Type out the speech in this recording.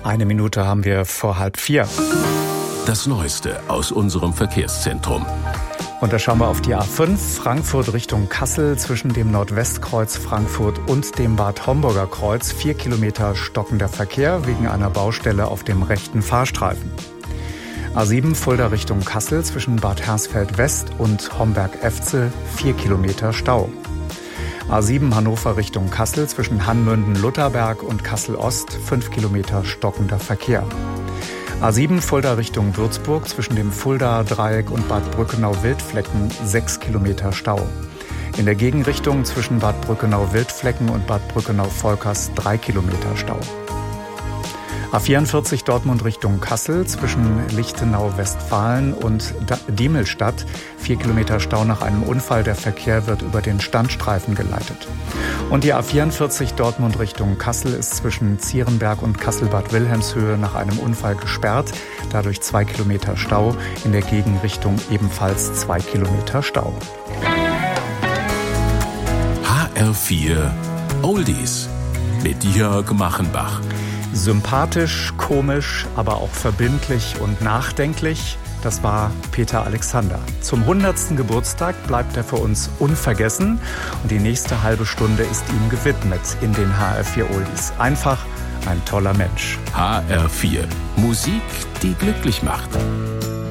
Eine Minute haben wir vor 3:30. Das Neueste aus unserem Verkehrszentrum. Und da schauen wir auf die A5, Frankfurt Richtung Kassel, zwischen dem Nordwestkreuz Frankfurt und dem Bad Homburger Kreuz. 4 Kilometer stockender Verkehr wegen einer Baustelle auf dem rechten Fahrstreifen. A7 Fulda Richtung Kassel, zwischen Bad Hersfeld West und Homberg-Efze, 4 Kilometer Stau. A7 Hannover Richtung Kassel, zwischen Hanmünden-Lutherberg und Kassel-Ost, 5 Kilometer stockender Verkehr. A7 Fulda Richtung Würzburg, zwischen dem Fulda-Dreieck und Bad Brückenau-Wildflecken, 6 Kilometer Stau. In der Gegenrichtung zwischen Bad Brückenau-Wildflecken und Bad Brückenau-Volkers 3 Kilometer Stau. A44 Dortmund Richtung Kassel, zwischen Lichtenau-Westfalen und Diemelstadt, 4 Kilometer Stau nach einem Unfall. Der Verkehr wird über den Standstreifen geleitet. Und die A44 Dortmund Richtung Kassel ist zwischen Zierenberg und Kassel-Bad Wilhelmshöhe nach einem Unfall gesperrt. Dadurch 2 Kilometer Stau. In der Gegenrichtung ebenfalls 2 Kilometer Stau. HR4 Oldies mit Jörg Machenbach. Sympathisch, komisch, aber auch verbindlich und nachdenklich. Das war Peter Alexander. Zum 100. Geburtstag bleibt er für uns unvergessen. Und die nächste halbe Stunde ist ihm gewidmet in den HR4 Oldies. Einfach ein toller Mensch. HR4 Musik, die glücklich macht.